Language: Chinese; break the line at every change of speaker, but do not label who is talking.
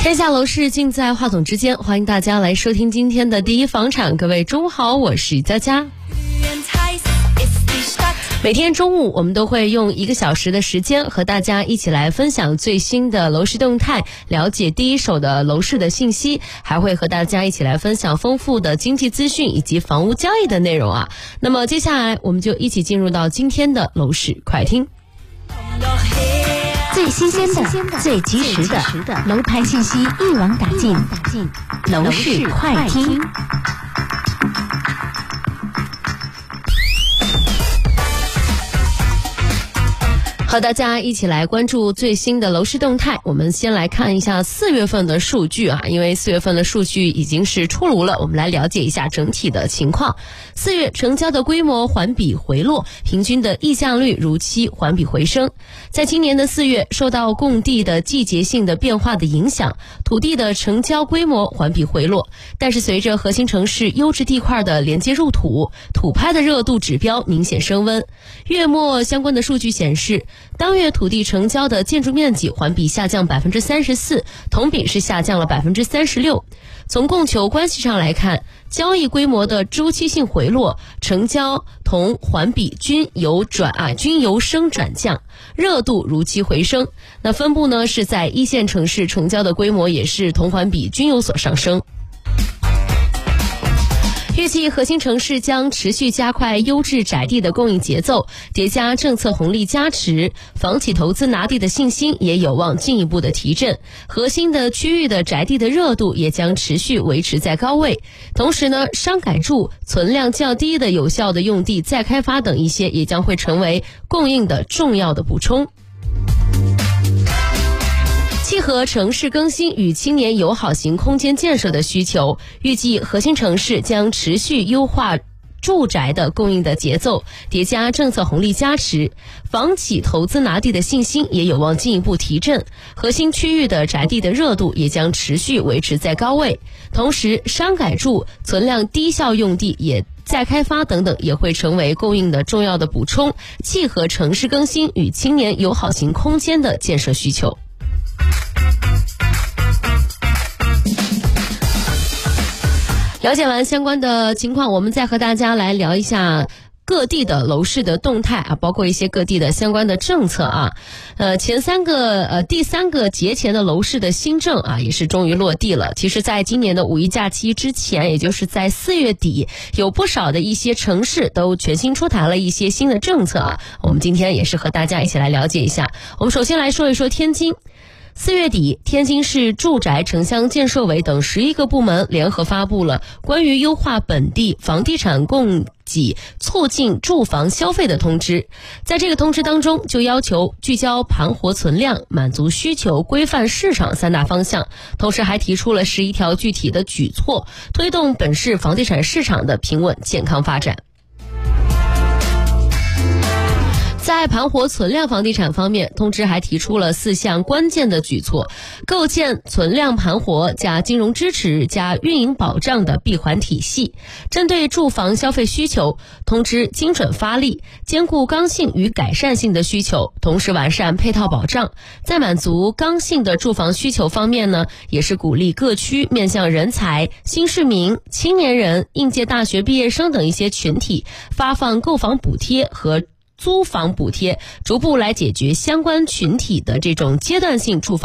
天下楼市尽在话筒之间，欢迎大家来收听今天的第一房产。各位中午好，我是佳佳。每天中午我们都会用1个小时的时间和大家一起来分享最新的楼市动态，了解第一手的楼市的信息，还会和大家一起来分享丰富的经济资讯以及房屋交易的内容啊。那么接下来我们就一起进入到今天的楼市快听。
最新鲜的、最及时的楼盘信息一网打尽，楼市快听。
和大家一起来关注最新的楼市动态。我们先来看一下4月份的数据啊，因为4月份的数据已经是出炉了，我们来了解一下整体的情况。4月成交的规模环比回落，平均的溢价率如期环比回升。在今年的4月，受到供地的季节性的变化的影响，土地的成交规模环比回落，但是随着核心城市优质地块的连接入土，土拍的热度指标明显升温。月末相关的数据显示，当月土地成交的建筑面积环比下降 34%， 同比是下降了 36%。 从供求关系上来看，交易规模的周期性回落，成交同环比均由升转降，热度如期回升。那分布呢是在1线城市成交的规模也是同环比均有所上升。预计核心城市将持续加快优质宅地的供应节奏，叠加政策红利加持，房企投资拿地的信心也有望进一步的提振，核心的区域的宅地的热度也将持续维持在高位。同时呢，商改住、存量较低的有效的用地再开发等一些也将会成为供应的重要的补充。契合城市更新与青年友好型空间建设的需求，预计核心城市将持续优化住宅的供应的节奏，叠加政策红利加持，房企投资拿地的信心也有望进一步提振，核心区域的宅地的热度也将持续维持在高位。同时，商改住、存量低效用地也再开发等等也会成为供应的重要的补充，契合城市更新与青年友好型空间的建设需求。了解完相关的情况，我们再和大家来聊一下各地的楼市的动态啊，包括一些各地的相关的政策啊。第三个节前的楼市的新政啊，也是终于落地了。其实在今年的5一假期之前，也就是在4月底，有不少的一些城市都全新出台了一些新的政策啊。我们今天也是和大家一起来了解一下。我们首先来说一说天津。4月底，天津市住宅城乡建设委等11个部门联合发布了关于优化本地房地产供给、促进住房消费的通知。在这个通知当中，就要求聚焦盘活存量、满足需求、规范市场3大方向，同时还提出了11条具体的举措，推动本市房地产市场的平稳健康发展。在盘活存量房地产方面，通知还提出了4项关键的举措，构建存量盘活加金融支持加运营保障的闭环体系。针对住房消费需求，通知精准发力，兼顾刚性与改善性的需求，同时完善配套保障。在满足刚性的住房需求方面呢，也是鼓励各区面向人才、新市民、青年人、应届大学毕业生等一些群体发放购房补贴和租房补贴，逐步来解决相关群体的这种阶段性住房